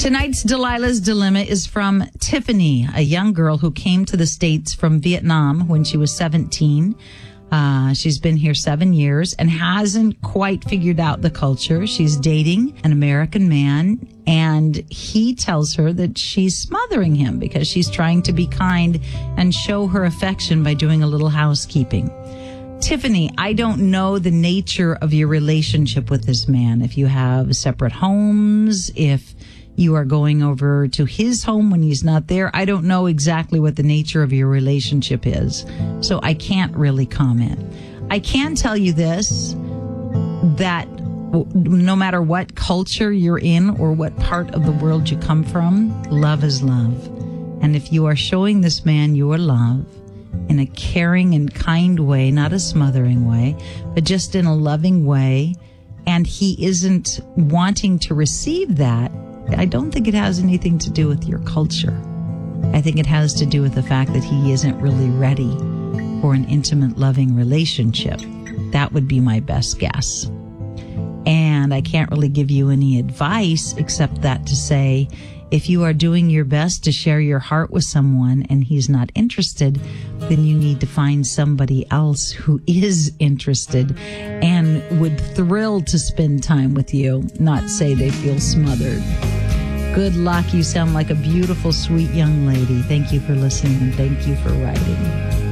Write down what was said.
Tonight's Delilah's Dilemma is from Tiffany, a young girl who came to the States from Vietnam when she was 17. She's been here 7 years and hasn't quite figured out the culture. She's dating an American man, and he tells her that she's smothering him because she's trying to be kind and show her affection by doing a little housekeeping. Tiffany, I don't know the nature of your relationship with this man. If you have separate homes, if you are going over to his home when he's not there, I don't know exactly what the nature of your relationship is. So I can't really comment. I can tell you this, that no matter what culture you're in or what part of the world you come from, love is love. And if you are showing this man your love in a caring and kind way, not a smothering way, but just in a loving way, and he isn't wanting to receive that, I don't think it has anything to do with your culture. I think it has to do with the fact that he isn't really ready for an intimate, loving relationship. That would be my best guess. And I can't really give you any advice except that to say, if you are doing your best to share your heart with someone and he's not interested, then you need to find somebody else who is interested and would thrill to spend time with you, not say they feel smothered. Good luck. You sound like a beautiful, sweet young lady. Thank you for listening and thank you for writing.